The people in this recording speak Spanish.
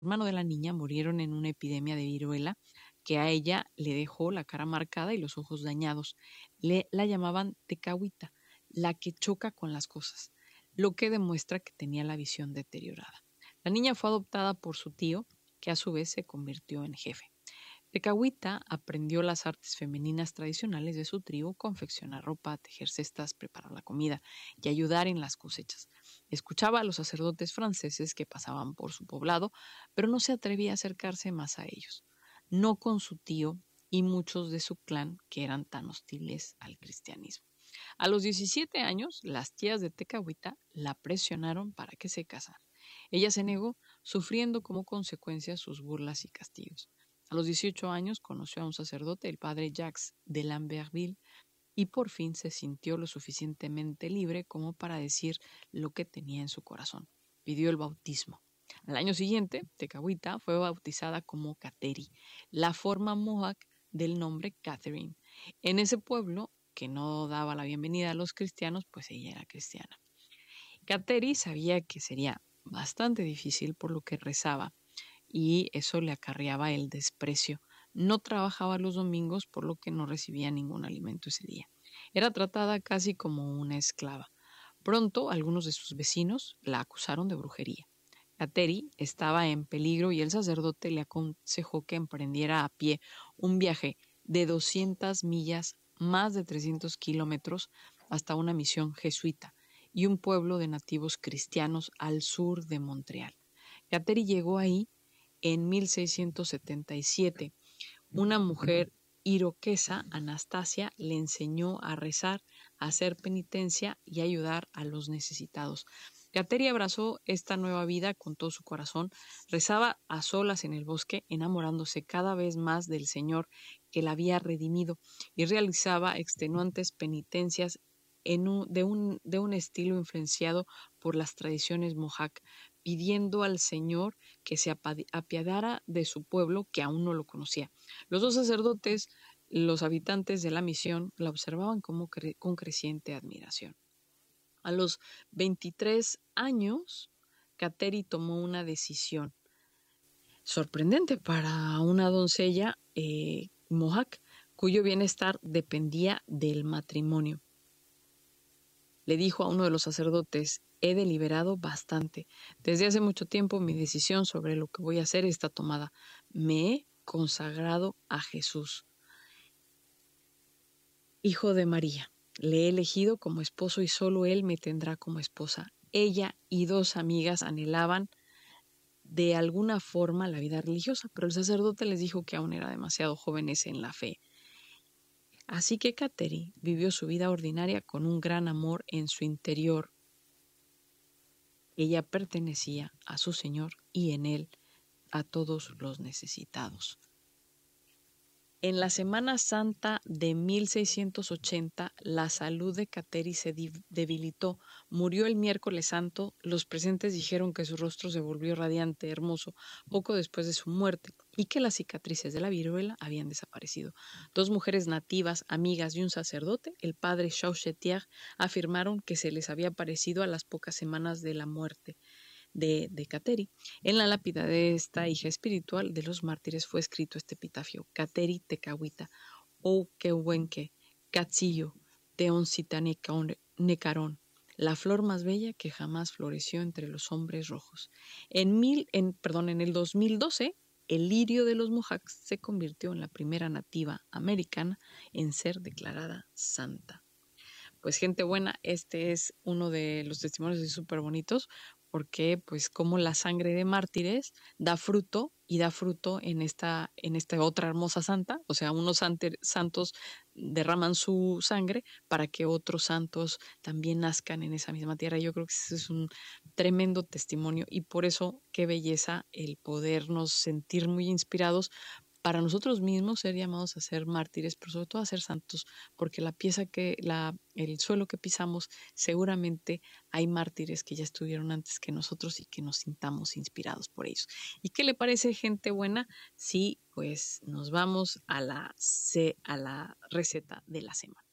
hermano de la niña murieron en una epidemia de viruela que a ella le dejó la cara marcada y los ojos dañados. La llamaban Tecahuita, la que choca con las cosas, lo que demuestra que tenía la visión deteriorada. La niña fue adoptada por su tío, que a su vez se convirtió en jefe. Tecahuita aprendió las artes femeninas tradicionales de su tribu, confeccionar ropa, tejer cestas, preparar la comida y ayudar en las cosechas. Escuchaba a los sacerdotes franceses que pasaban por su poblado, pero no se atrevía a acercarse más a ellos, no con su tío y muchos de su clan que eran tan hostiles al cristianismo. A los 17 años, las tías de Tecahuita la presionaron para que se casara. Ella se negó, sufriendo como consecuencia sus burlas y castigos. A los 18 años conoció a un sacerdote, el padre Jacques de Lamberville, y por fin se sintió lo suficientemente libre como para decir lo que tenía en su corazón. Pidió el bautismo. Al año siguiente, Tecahuita fue bautizada como Kateri, la forma mohawk del nombre Catherine. En ese pueblo, que no daba la bienvenida a los cristianos, pues ella era cristiana. Kateri sabía que sería bastante difícil, por lo que rezaba, y eso le acarreaba el desprecio. No trabajaba los domingos, por lo que no recibía ningún alimento ese día. Era tratada casi como una esclava. Pronto, algunos de sus vecinos la acusaron de brujería. Kateri estaba en peligro y el sacerdote le aconsejó que emprendiera a pie un viaje de 200 millas, más de 300 kilómetros, hasta una misión jesuita y un pueblo de nativos cristianos al sur de Montreal. Kateri llegó ahí en 1677. Una mujer iroquesa, Anastasia, le enseñó a rezar, a hacer penitencia y ayudar a los necesitados. Kateri abrazó esta nueva vida con todo su corazón, rezaba a solas en el bosque, enamorándose cada vez más del Señor que la había redimido, y realizaba extenuantes penitencias de un estilo influenciado por las tradiciones mohawk, pidiendo al Señor que se apiadara de su pueblo que aún no lo conocía. Los dos sacerdotes, los habitantes de la misión, la observaban con creciente admiración. A los 23 años, Kateri tomó una decisión sorprendente para una doncella mohawk cuyo bienestar dependía del matrimonio. Le dijo a uno de los sacerdotes: he deliberado bastante. Desde hace mucho tiempo mi decisión sobre lo que voy a hacer está tomada. Me he consagrado a Jesús, Hijo de María. Le he elegido como esposo y solo Él me tendrá como esposa. Ella y dos amigas anhelaban de alguna forma la vida religiosa, pero el sacerdote les dijo que aún eran demasiado jóvenes en la fe. Así que Kateri vivió su vida ordinaria con un gran amor en su interior. Ella pertenecía a su Señor y en Él a todos los necesitados. En la Semana Santa de 1680, la salud de Kateri se debilitó. Murió el miércoles santo. Los presentes dijeron que su rostro se volvió radiante, hermoso, poco después de su muerte, y que las cicatrices de la viruela habían desaparecido. Dos mujeres nativas, amigas y un sacerdote, el padre Chauchetier, afirmaron que se les había aparecido a las pocas semanas de la muerte de Kateri. En la lápida de esta hija espiritual de los mártires fue escrito este epitafio: Kateri Tecahuita, o Kewenke, Katsillo, Teoncita Necarón, la flor más bella que jamás floreció entre los hombres rojos. En el 2012, el lirio de los mohawks se convirtió en la primera nativa americana en ser declarada santa. Pues gente buena, este es uno de los testimonios súper bonitos, porque pues como la sangre de mártires da fruto y da fruto en esta otra hermosa santa, o sea, unos santos derraman su sangre para que otros santos también nazcan en esa misma tierra. Yo creo que ese es un tremendo testimonio y por eso qué belleza el podernos sentir muy inspirados para nosotros mismos ser llamados a ser mártires, pero sobre todo a ser santos, porque el suelo que pisamos, seguramente hay mártires que ya estuvieron antes que nosotros y que nos sintamos inspirados por ellos. ¿Y qué le parece, gente buena? Sí, pues nos vamos a la receta de la semana.